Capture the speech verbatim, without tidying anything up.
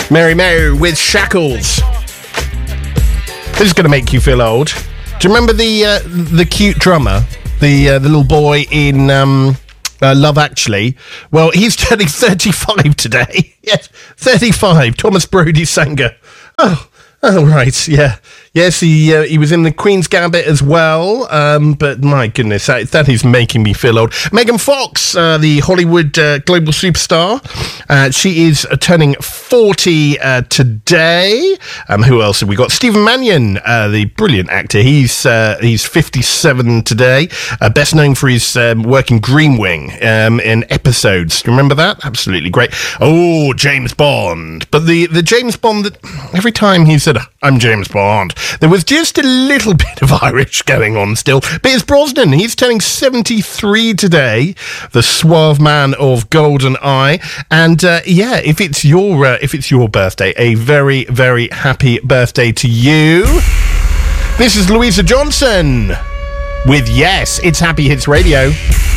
Mary Mary with Shackles. This is going to make you feel old. Do you remember the uh, the cute drummer, the uh, the little boy in um, uh, Love Actually? Well, he's turning thirty-five today. Yes, thirty-five. Thomas Brodie Sanger. Oh, oh, right, yeah. Yes, he uh, he was in the Queen's Gambit as well, um, but my goodness, that, that is making me feel old. Megan Fox, uh, the Hollywood uh, global superstar, uh, she is uh, turning forty uh, today. Um, who else have we got? Stephen Mannion, uh, the brilliant actor, he's uh, he's fifty-seven today, uh, best known for his um, work in Green Wing um, in Episodes. Do you remember that? Absolutely great. Oh, James Bond. But the, the James Bond that every time he said, I'm James Bond, there was just a little bit of Irish going on still. But it's Brosnan. He's turning seventy-three today, the suave man of GoldenEye. And uh, yeah, if it's your uh, if it's your birthday, a very, very happy birthday to you. This is Louisa Johnson with Yes, it's Happy Hits Radio.